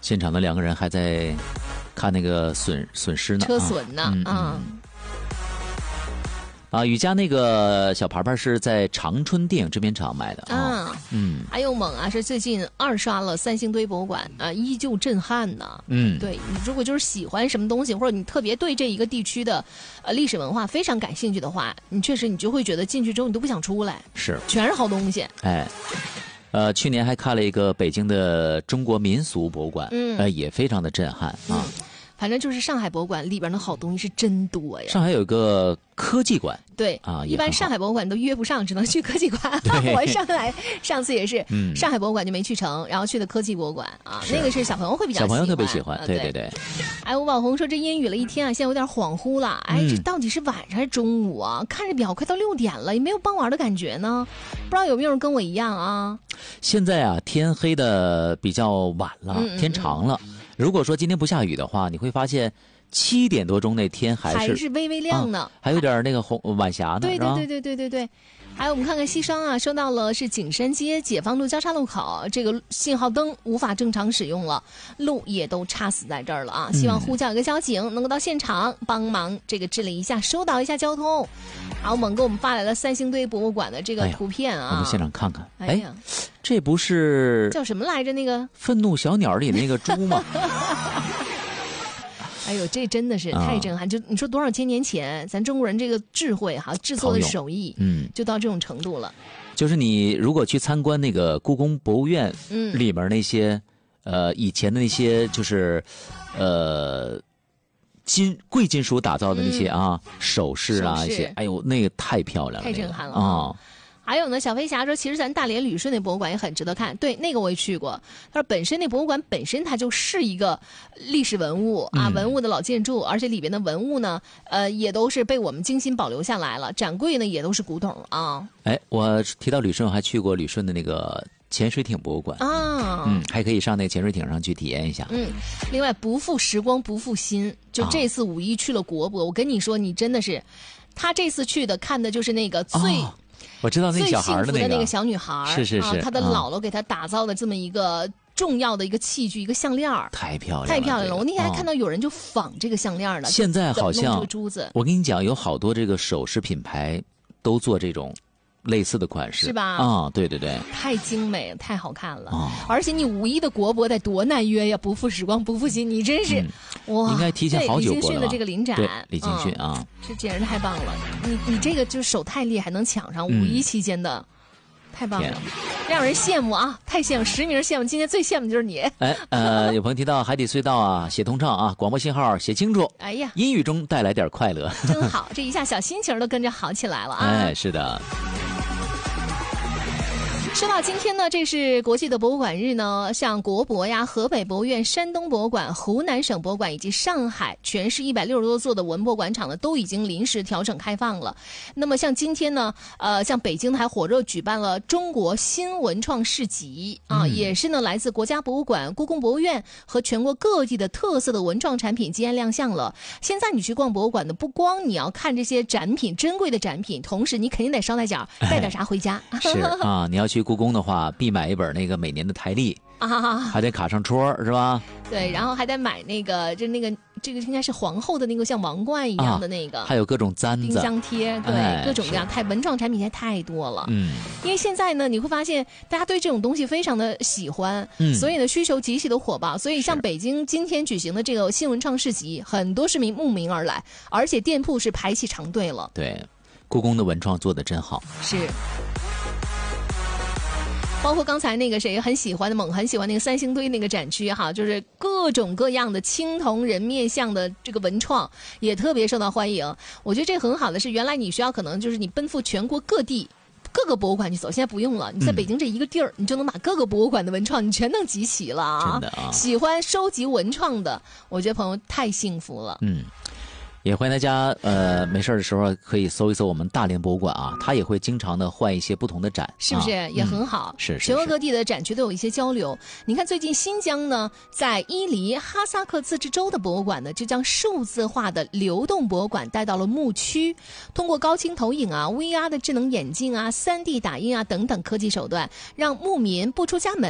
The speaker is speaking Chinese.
现场的两个人还在看那个损失呢， 车损呢， 雨佳那个小牌牌是在长春电影制片厂买的啊， 还有猛啊，是最近2刷了三星堆博物馆啊，依旧震撼呢。对，你如果就是喜欢什么东西，或者你特别对这一个地区的历史文化非常感兴趣的话，你确实你就会觉得进去之后你都不想出来， 是全是好东西。 去年还看了一个北京的中国民俗博物馆，也非常的震撼啊。 反正就是上海博物馆里边的好东西是真多呀。 上海有一个科技馆， 对啊，一般上海博物馆都约不上，只能去科技馆。我上次也是，上海博物馆就没去成，然后去的科技博物馆啊，那个是小朋友会比较喜欢， 小朋友特别喜欢，对。 哎，吴宝红说这阴雨了一天啊，现在有点恍惚了。哎，这到底是晚上还是中午啊？看着表快到6点了，也没有傍晚的感觉呢。不知道有没有人跟我一样啊？ 现在啊，天黑的比较晚了，天长了。如果说今天不下雨的话，你会发现7点多钟那天还是微微亮呢， 还有点那个晚霞呢。 对。还有我们看看西双啊，收到了是景山街解放路交叉路口，这个信号灯无法正常使用了，路也都插死在这儿了啊！希望呼叫一个交警能够到现场帮忙这个治理一下，疏导一下交通。好，猛给我们发来了三星堆博物馆的这个图片啊， 我们现场看看。 哎呀， 这不是叫什么来着？那个愤怒小鸟里那个猪吗？ 哎呦，这真的是太震撼！就你说多少千年前，咱中国人这个智慧哈，制作的手艺，就到这种程度了。 就是你如果去参观那个故宫博物院，里面那些以前的那些就是贵金属打造的那些首饰啊，一些，哎呦，那个太漂亮了， 太震撼了啊！还有呢，小飞侠说，其实咱大连旅顺那博物馆也很值得看。对，那个我也去过。他说，本身那博物馆本身它就是一个历史文物啊，文物的老建筑，而且里边的文物呢，也都是被我们精心保留下来了。展柜呢也都是古董啊。 哎，我提到旅顺，我还去过旅顺的那个潜水艇博物馆啊，还可以上那个潜水艇上去体验一下。 另外不负时光不负心，就这次五一去了国博，我跟你说，你真的是，他这次去的看的就是那个我知道那小孩的那个小女孩， 是她的姥姥给她打造的这么一个重要的一个器具，一个项链， 太漂亮了！ 我那天还看到有人就仿这个项链了。 现在好像这个珠子， 我跟你讲，有好多这个首饰品牌都做这种类似的款式， 是吧？ 对， 太精美了，太好看了。而且你五一的国博得多难约呀！不负时光不负心，你真是哇！ 应该提前好久过了。李金迅的这个临展， 对，李金迅啊， 这简直太棒了！你这个就是手太厉害，能抢上五一期间的，太棒了，让人羡慕啊！太羡慕，10名羡慕，今天最羡慕就是你。 有朋友提到海底隧道啊，写通畅啊，广播信号写清楚。 哎呀， 阴雨中带来点快乐， 真好，这一下小心情都跟着好起来了啊！ 哎，是的。 说到今天呢，这是国际的博物馆日呢，像国博呀、河北博物院、山东博物馆、湖南省博物馆以及上海全市160多座的文博馆场呢，都已经临时调整开放了。那么像今天呢，像北京还火热举办了中国新文创市集啊，也是呢来自国家博物馆、故宫博物院和全国各地的特色的文创产品接亮相了。现在你去逛博物馆呢，不光你要看这些展品，珍贵的展品，同时你肯定得捎带脚带点啥回家。 是啊，你要去故宫的话，必买一本那个每年的台历啊，还得卡上戳是吧？ 对，然后还得买那个，就那个这个应该是皇后的那个像王冠一样的那个， 还有各种簪子、 冰箱贴，对，各种各样，文创产品也太多了。因为现在呢，你会发现大家对这种东西非常的喜欢，所以呢需求极其的火爆。所以像北京今天举行的这个新文创市集，很多市民慕名而来，而且店铺是排起长队了。 对，故宫的文创做得真好。 是。包括刚才那个谁很喜欢的很喜欢那个三星堆那个展区哈，就是各种各样的青铜人面像的这个文创也特别受到欢迎。我觉得这很好的是，原来你需要可能就是你奔赴全国各地各个博物馆去走，现在不用了，你在北京这一个地儿，你就能把各个博物馆的文创你全能集齐了啊！ 真的啊， 喜欢收集文创的，我觉得朋友太幸福了。 也欢迎大家没事的时候可以搜一搜我们大连博物馆啊，它也会经常的换一些不同的展， 是不是也很好？ 是全国各地的展区都有一些交流。你看最近新疆呢，在伊犁哈萨克自治州的博物馆呢，就将数字化的流动博物馆带到了牧区，通过高清投影啊、VR 的智能眼镜啊、3D 打印啊等等科技手段，让牧民不出家门